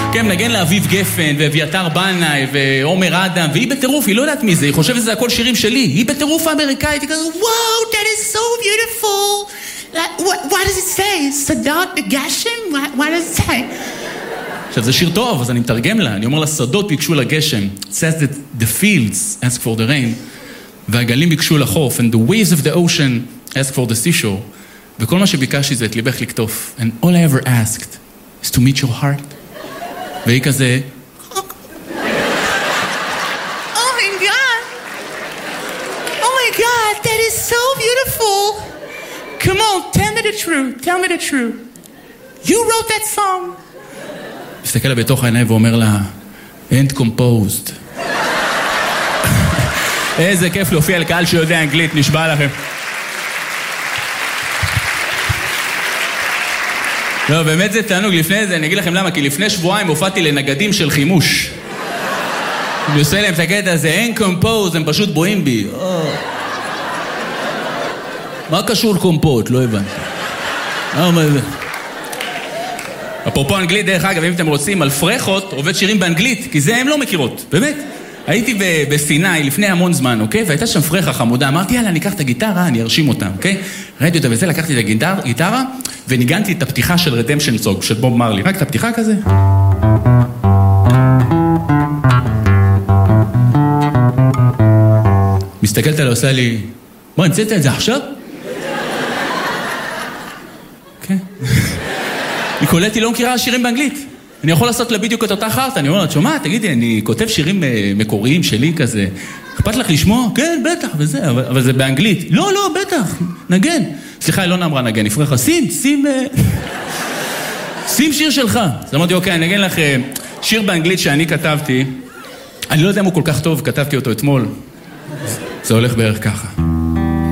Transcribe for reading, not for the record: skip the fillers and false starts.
כן, מנגן לאביב גפן, ואביתר בנאי, ועומר אדם, והיא בטירוף, היא לא יודעת מי זה, היא חושבת שזה הכל שירים שלי, היא בטירוף האמריקאית, היא כזה, וואו, that is so beautiful. What does it say? סדות בגשם? What does it say? עכשיו, זה שיר טוב, אז אני מתרגם לה, אני אומר לה, שדות ביקשו לגשם. It says that the fields ask for the rain, והגלים ביקשו לחוף, and the waves of the ocean ask for the seashore. וכל מה שביקשתי זה את ליבך לקטוף. And all I ever asked is to meet your heart. והיא כזה... Oh my God! Oh my God, that is so beautiful! Come on, tell me the truth, tell me the truth. You wrote that song? מסתכל לה בתוך העיניים ואומר לה, End composed. איזה כיף להופיע לקהל שיודע אנגלית, נשבע לכם. לא, באמת זה תענוג. לפני זה, אני אגיד לכם למה, כי לפני שבועיים הופעתי לנגדים של חימוש. אני עושה להם את הקטע הזה, אין קומפוז, הם פשוט בואים בי. מה קשור קומפות? לא הבנתי. אפרופו אנגלית, דרך אגב, אם אתם רוצים, על פרחות עובד שירים באנגלית, כי זה הם לא מכירות, באמת. הייתי בסיני לפני המון זמן, אוקיי? והייתה שם פרחה חמודה, אמרתי, יאללה, אני אקח את הגיטרה, אני ארשים אותה, אוקיי? ראיתי אותה וזה, לקחתי את הגיטרה, וניגנתי את הפתיחה של רדמפשן סונג, של בוב מרלי. רק את הפתיחה כזה. מסתכלת עליה, עושה לי, בוא, המצאת את זה עכשיו? כן. היא קולטתי, לא מכירה שירים באנגלית. אני יכול לעשות לה בדיוק את אותה חרטה, אני אומר לה, שומע, תגידי, אני כותב שירים מקוריים שלי כזה, אכפת לך לשמוע? כן, בטח, וזה, אבל זה באנגלית. לא, לא, בטח, נגן. סליחה, היא לא נאמרה נגן, נפרחה, שים שיר שלך. אז אמרתי, אוקיי, אני נגן לך שיר באנגלית שאני כתבתי, אני לא יודע אם הוא כל כך טוב, כתבתי אותו אתמול. זה הולך בערך ככה.